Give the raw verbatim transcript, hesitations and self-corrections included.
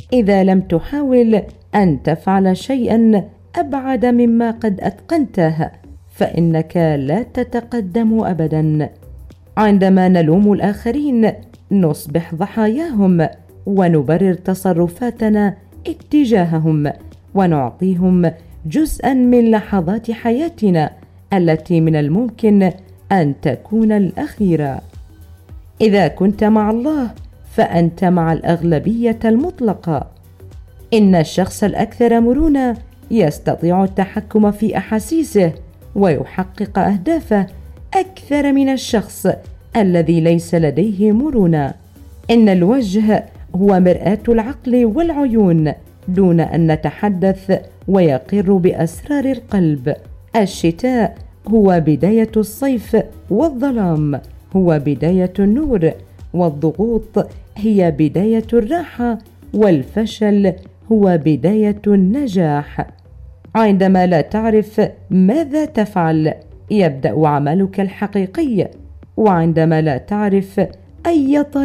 إذا لم تحاول أن تفعل شيئا أبعد مما قد أتقنته فإنك لا تتقدم أبدا. عندما نلوم الآخرين نصبح ضحاياهم ونبرر تصرفاتنا اتجاههم ونعطيهم جزءا من لحظات حياتنا التي من الممكن أن تكون الأخيرة. إذا كنت مع الله فأنت مع الأغلبية المطلقة. إن الشخص الأكثر مرونة يستطيع التحكم في أحاسيسه ويحقق أهدافه أكثر من الشخص الذي ليس لديه مرونة. إن الوجه هو مرآة العقل والعيون دون أن نتحدث ويقر بأسرار القلب. الشتاء هو بداية الصيف والظلام هو بداية النور، والضغوط هي بداية الراحة، والفشل هو بداية النجاح. عندما لا تعرف ماذا تفعل يبدأ عملك الحقيقي، وعندما لا تعرف أي طريقة